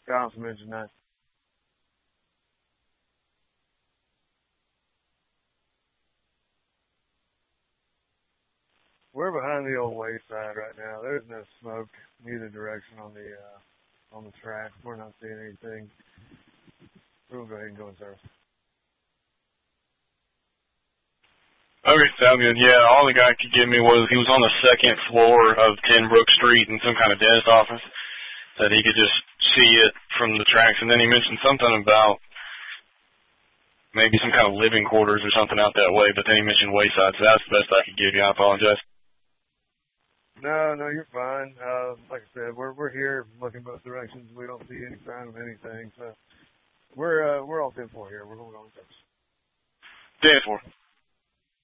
Cops mentioned that. We're behind the old wayside right now. There's no smoke either direction on the track. We're not seeing anything. We'll go ahead and go in service. Okay, sounds good. Yeah, all the guy could give me was he was on the second floor of 10 Brook Street in some kind of dentist office, that he could just see it from the tracks. And then he mentioned something about maybe some kind of living quarters or something out that way, but then he mentioned Wayside, so that's the best I could give you. I apologize. No, you're fine. Like I said, we're here looking both directions. We don't see any sign of anything, so we're all 10-4 here. We're going on service. 10-4.